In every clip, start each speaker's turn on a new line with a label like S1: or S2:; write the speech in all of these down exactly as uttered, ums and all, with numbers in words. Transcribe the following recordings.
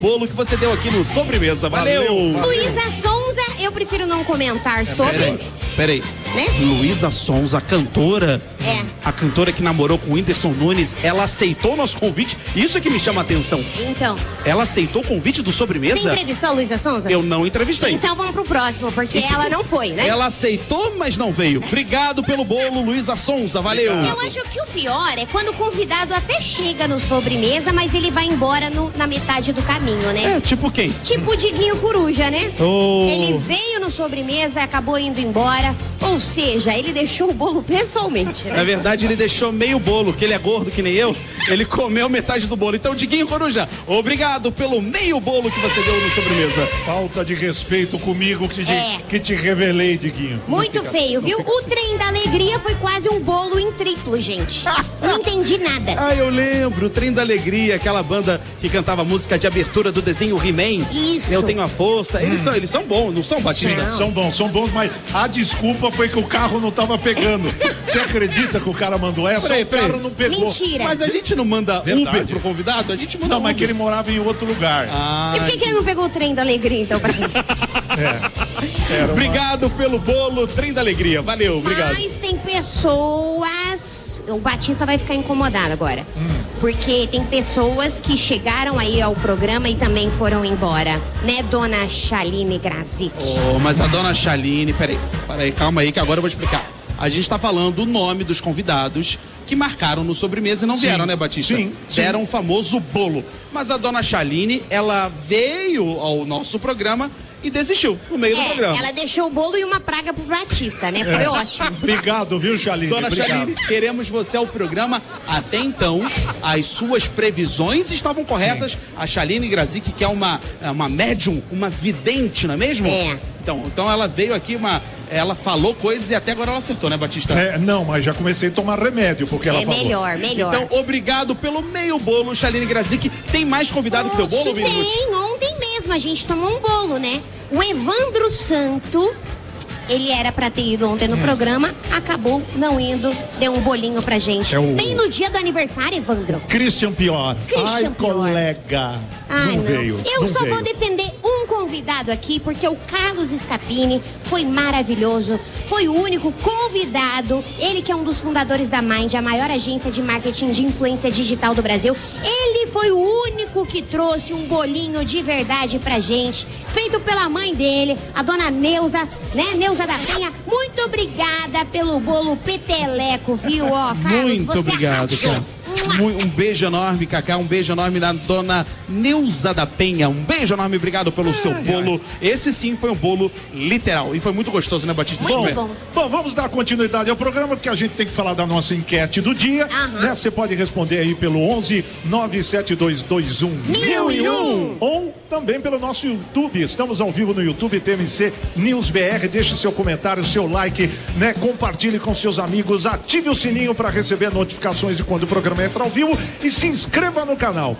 S1: Bolo que você deu aqui no Sobremesa. Valeu! Valeu.
S2: Luísa Sonza, eu prefiro não comentar sobre.
S1: Peraí, peraí.
S2: Né?
S1: Luísa Sonza, a cantora.
S2: É.
S1: A cantora que namorou com o Whindersson Nunes, ela aceitou o nosso convite. Isso é que me chama a atenção.
S2: Então.
S1: Ela aceitou o convite do Sobremesa?
S2: Você entrevistou a Luísa Sonza?
S1: Eu não entrevistei.
S2: Então vamos pro próximo, porque então, ela não foi, né?
S1: Ela aceitou, mas não veio. Obrigado pelo bolo, Luísa Sonza. Valeu.
S2: Eu acho que o pior é quando o convidado até chega no Sobremesa, mas ele vai embora no, na metade do caminho, né?
S1: É, tipo quem?
S2: Tipo o Diguinho Coruja, né?
S1: Oh.
S2: Ele veio no Sobremesa, acabou indo embora. Ou seja, ele deixou o bolo pessoalmente, né?
S1: Na verdade, ele deixou meio bolo, que ele é gordo que nem eu. Ele comeu metade do bolo. Então, Diguinho Coruja, obrigado pelo meio bolo que você deu no Sobremesa.
S3: Falta de respeito comigo que te,
S2: é.
S3: que te revelei, Diguinho.
S2: Muito fica, feio, viu? O assim. Trem da Alegria foi quase um bolo em triplo, gente. Não entendi nada.
S1: Ah, eu lembro. O Trem da Alegria, aquela banda que cantava a música de abertura do desenho He-Man.
S2: Isso.
S1: Eu Tenho a Força. Hum. Eles, são, eles são bons, não são, Batista?
S3: São, são bons, são bons, mas a desculpa foi que o carro não tava pegando. Você acredita que o cara mandou essa?
S1: Peraí,
S3: o cara
S1: peraí.
S3: não pegou.
S2: Mentira.
S1: Mas a gente não manda
S3: Verdade.
S1: Uber pro convidado? A gente manda
S3: Não,
S1: Uber.
S3: mas que ele morava em outro lugar.
S1: Ah,
S2: e por que, que ele não pegou o Trem da Alegria, então, pra mim?
S3: É. Uma...
S1: Obrigado pelo bolo, Trem da Alegria. Valeu, obrigado.
S2: Mas tem pessoas... O Batista vai ficar incomodado agora. Hum. Porque tem pessoas que chegaram aí ao programa e também foram embora. Né, dona Chaline Grazik?
S1: Oh, mas a dona Chaline... Peraí, peraí, calma aí que agora eu vou explicar. A gente tá falando o nome dos convidados que marcaram no Sobremesa e não sim, vieram, né, Batista?
S3: Sim,
S1: Deram
S3: sim.
S1: o famoso bolo. Mas a dona Chaline, ela veio ao nosso programa e desistiu no meio
S2: é,
S1: do programa.
S2: Ela deixou o bolo e uma praga pro Batista, né? Foi é. ótimo.
S3: Obrigado, viu, Chaline?
S1: Dona
S3: Obrigado.
S1: Chaline, queremos você ao programa. Até então, as suas previsões estavam corretas. Sim. A Chaline Grazik, que é uma, uma médium, uma vidente, não é mesmo?
S2: É.
S1: Então, então ela veio aqui, uma, ela falou coisas e até agora ela acertou, né, Batista?
S3: É, não, mas já comecei a tomar remédio, porque ela
S2: é
S3: falou.
S2: É melhor, melhor.
S1: Então, obrigado pelo meio bolo, Chaline Grazik. Tem mais convidado
S2: Oxe,
S1: que deu bolo,
S2: Tem, ontem mesmo a gente tomou um bolo, né? O Evandro Santo, ele era pra ter ido ontem no hum. programa, acabou não indo, deu um bolinho pra gente. É o... Bem no dia do aniversário, Evandro.
S3: Christian Pior.
S2: Christian
S3: Ai,
S2: Pior.
S3: colega.
S2: Ai,
S3: não,
S2: não
S3: veio.
S2: Eu
S3: não
S2: só
S3: veio.
S2: vou defender um convidado aqui, porque o Carlos Scapini foi maravilhoso, foi o único convidado, ele que é um dos fundadores da Mind, a maior agência de marketing de influência digital do Brasil. Ele foi o único que trouxe um bolinho de verdade pra gente, feito pela mãe dele, a dona Neuza, né, Neuza da Penha. Muito obrigada pelo bolo peteleco, viu, ó, Carlos,
S1: muito
S2: você
S1: obrigado,
S2: arrasou.
S1: cara. Um beijo enorme, Cacá, um beijo enorme na dona Neuza da Penha, um beijo enorme, obrigado pelo ai, seu bolo, ai. Esse sim foi um bolo literal e foi muito gostoso, né, Batista?
S2: Muito
S1: bom,
S2: bom.
S3: Bom, vamos dar continuidade ao programa, porque a gente tem que falar da nossa enquete do dia, né? Você pode responder aí pelo onze nove sete dois dois um mil e um ou também pelo nosso YouTube, estamos ao vivo no YouTube, T M C News B R, deixe seu comentário, seu like, né? Compartilhe com seus amigos, ative o sininho para receber notificações de quando o programa entra ao vivo e se inscreva no canal.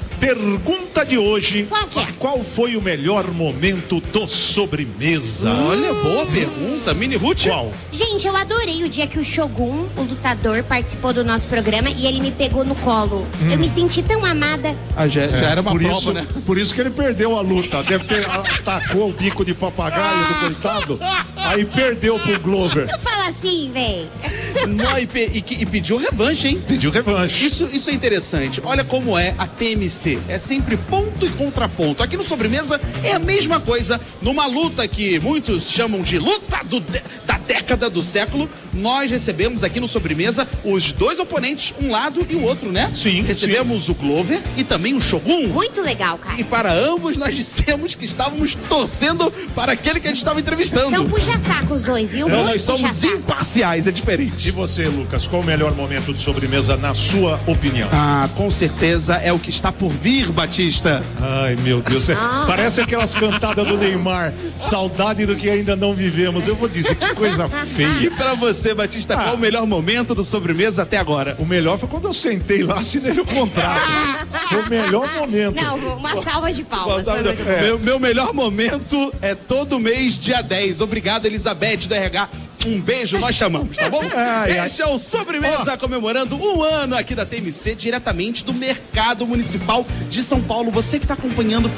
S3: Pergunta de hoje:
S2: qual, que é?
S3: Qual foi o melhor momento do Sobremesa?
S1: Hum. Olha, boa pergunta, Mini Ruth.
S3: Qual?
S2: Gente, eu adorei o dia que o Shogun, o lutador, participou do nosso programa e ele me pegou no colo. Hum. Eu me senti tão amada.
S1: Ah, já, já é, era uma
S3: por
S1: prova,
S3: isso,
S1: né?
S3: Por isso que ele perdeu a luta. Deve ter atacou o bico de papagaio do coitado. Aí perdeu pro Glover.
S2: Não fala assim, véi.
S1: Não, e, e, e pediu revanche, hein?
S3: Pediu revanche.
S1: Isso, isso é interessante. Olha como é a T M C. É sempre ponto e contraponto. Aqui no Sobremesa é a mesma coisa. Numa luta que muitos chamam de luta do, da década do século, nós recebemos aqui no Sobremesa os dois oponentes, um lado e o outro, né?
S3: Sim.
S1: Recebemos
S3: sim.
S1: o Glover e também o Shogun.
S2: Muito legal, cara.
S1: E para ambos nós dissemos que estávamos torcendo para aquele que a gente estava entrevistando.
S2: São puxa-saco os dois, viu?
S1: Não,
S2: Muito
S1: nós somos imparciais, é diferente.
S3: E você, Lucas, qual o melhor momento de Sobremesa na sua opinião?
S1: Ah, com certeza é o que está por vir, Batista.
S3: Ai, meu Deus.
S2: Ah.
S3: Parece aquelas cantadas do Neymar. Saudade do que ainda não vivemos. Eu vou dizer, que coisa feia.
S1: E pra você, Batista, ah. qual o melhor momento do Sobremesa até agora?
S3: O melhor foi quando eu sentei lá, assinei o contrato. Foi o melhor momento.
S2: Não, uma salva de palmas.
S1: Salva de... É. Meu, meu melhor momento é todo mês, dia dez. Obrigado, Elizabeth do R H. um beijo, nós chamamos, tá bom?
S3: Ai,
S1: Esse ai. é o Sobremesa oh. comemorando um ano aqui da T M C, diretamente do Mercado Municipal de São Paulo. Você que está acompanhando